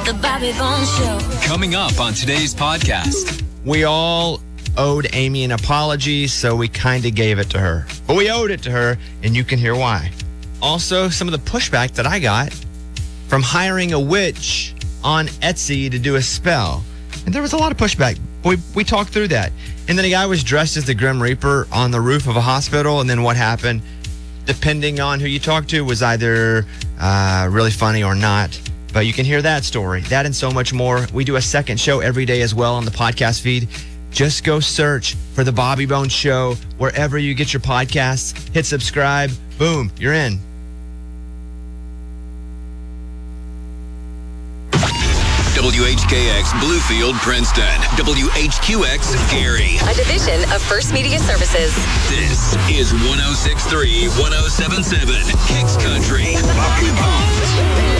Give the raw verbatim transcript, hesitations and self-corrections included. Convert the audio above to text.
The Bobby Bones Show. Coming up on today's podcast. We all owed Amy an apology, so we kind of gave it to her. But we owed it to her, and you can hear why. Also, some of the pushback that I got from hiring a witch on Etsy to do a spell. And there was a lot of pushback. We we talked through that. And then a guy was dressed as the Grim Reaper on the roof of a hospital, and then what happened, depending on who you talk to, was either uh, really funny or not. But you can hear that story, that and so much more. We do a second show every day as well on the podcast feed. Just go search for The Bobby Bones Show wherever you get your podcasts. Hit subscribe. Boom, you're in. W H K X Bluefield, Princeton. W H Q X Gary. A division of First Media Services. This is one oh six point three, one oh seven point seven Kicks Country. Bobby Bones.